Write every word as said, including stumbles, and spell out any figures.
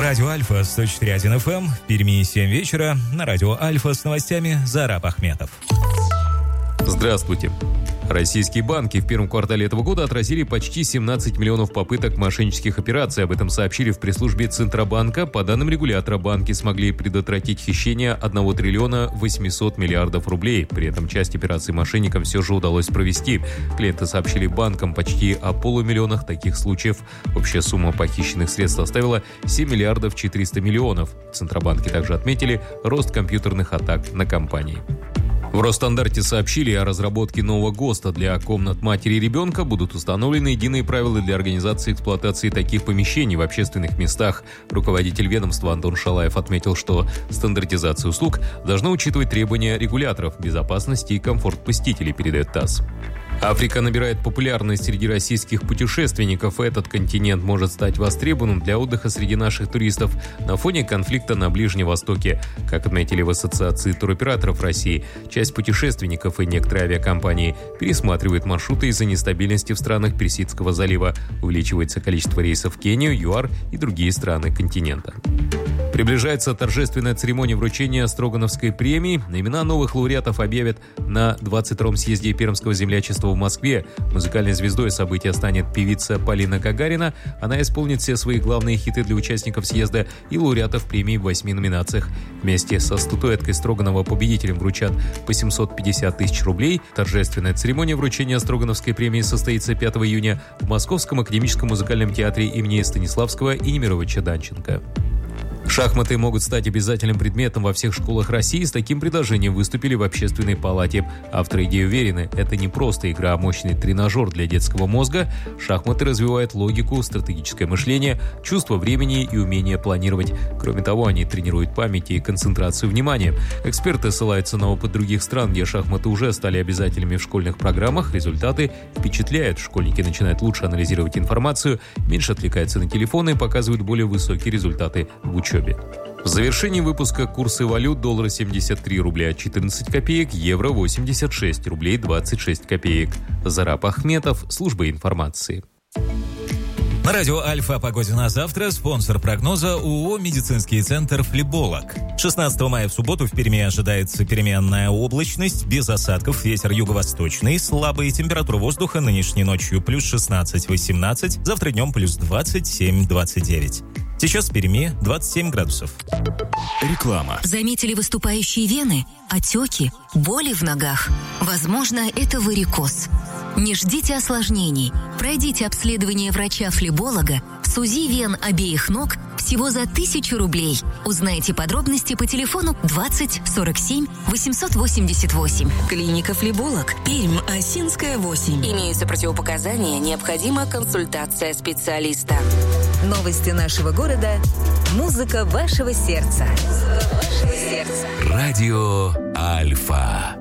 Радио Альфа сто четыре один эф эм, в Перми семь вечера. На Радио Альфа с новостями Зараб Ахметов. Здравствуйте. Российские банки в первом квартале этого года отразили почти семнадцать миллионов попыток мошеннических операций. Об этом сообщили в пресс-службе Центробанка. По данным регулятора, банки смогли предотвратить хищение одного триллиона восемьсот миллиардов рублей. При этом часть операций мошенникам все же удалось провести. Клиенты сообщили банкам почти о полумиллионах таких случаев. Общая сумма похищенных средств составила семь миллиардов четыреста миллионов. В Центробанке также отметили рост компьютерных атак на компании. В Росстандарте сообщили о разработке нового ГОСТа. Для комнат матери и ребенка будут установлены единые правила для организации и эксплуатации таких помещений в общественных местах. Руководитель ведомства Антон Шалаев отметил, что стандартизация услуг должна учитывать требования регуляторов безопасности и комфорт посетителей, передает ТАСС. Африка набирает популярность среди российских путешественников. Этот континент может стать востребованным для отдыха среди наших туристов на фоне конфликта на Ближнем Востоке. Как отметили в Ассоциации туроператоров России, часть путешественников и некоторые авиакомпании пересматривают маршруты из-за нестабильности в странах Персидского залива. Увеличивается количество рейсов в Кению, ЮАР и другие страны континента. Приближается торжественная церемония вручения Строгановской премии. Имена новых лауреатов объявят на двадцать втором съезде Пермского землячества в Москве. Музыкальной звездой события станет певица Полина Гагарина. Она исполнит все свои главные хиты для участников съезда и лауреатов премии в восьми номинациях. Вместе со статуэткой Строганова победителям вручат по семьсот пятьдесят тысяч рублей. Торжественная церемония вручения Строгановской премии состоится пятого июня в Московском академическом музыкальном театре имени Станиславского и Немировича Данченко. Шахматы могут стать обязательным предметом во всех школах России. С таким предложением выступили в Общественной палате. Авторы идеи уверены, это не просто игра, а мощный тренажер для детского мозга. Шахматы развивают логику, стратегическое мышление, чувство времени и умение планировать. Кроме того, они тренируют память и концентрацию внимания. Эксперты ссылаются на опыт других стран, где шахматы уже стали обязательными в школьных программах. Результаты впечатляют. Школьники начинают лучше анализировать информацию, меньше отвлекаются на телефоны и показывают более высокие результаты в учебе. В завершении выпуска курсы валют: доллар семьдесят три рубля четырнадцать копеек, евро восемьдесят шесть рублей двадцать шесть копеек. Зараб Ахметов, служба информации. На Радио Альфа о погоде на завтра. Спонсор прогноза ООО «Медицинский центр Флеболог». шестнадцатого мая в субботу в Перми ожидается переменная облачность, без осадков, ветер юго-восточный, слабая температура воздуха нынешней ночью плюс шестнадцать восемнадцать, завтра днем плюс двадцать семь двадцать девять. Сейчас в Перми двадцать семь градусов. Реклама. Заметили выступающие вены, отеки, боли в ногах? Возможно, это варикоз. Не ждите осложнений. Пройдите обследование врача-флеболога с УЗИ вен обеих ног всего за тысячу рублей. Узнайте подробности по телефону двадцать сорок семь восемьсот восемьдесят восемь. Клиника «Флеболог», Пермь, Осинская, восемь. Имеются противопоказания, необходима консультация специалиста. Новости нашего города. Музыка вашего сердца. Радио Альфа.